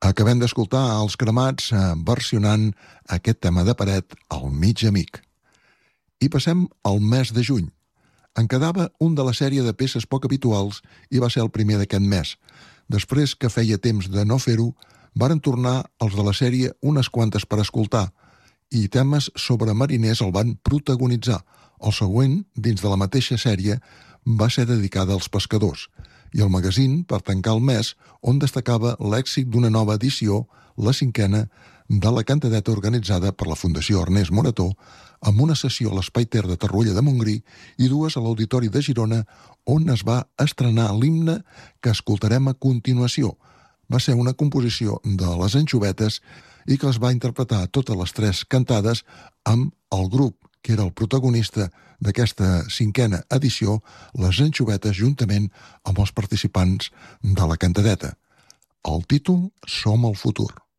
Acabem d'escoltar els Cremats versionant aquest tema de Peret, El mig amic. I passem al mes de juny. En quedava un de la sèrie de peces poc habituals i va ser el primer d'aquest mes. Després que feia temps de no fer-ho, varen tornar els de la sèrie unes quantes per escoltar i temes sobre mariners el van protagonitzar. El següent, dins de la mateixa sèrie, va ser dedicada als pescadors i el magazín per tancar el mes on destacava l'èxit d'una nova edició, la 5a, de la cantadeta organitzada per la Fundació Ernest Morató amb una sessió a l'Espai Ter de Torroella de Montgrí i dues a l'Auditori de Girona on es va estrenar l'himne que escoltarem a continuació. Va ser una composició de les Anxovetes i que es va interpretar totes les 3 cantades amb el grup que era el protagonista d'aquesta 5a edició, les Anxovetes, juntament amb els participants de la cantadeta. El títol Som el futur.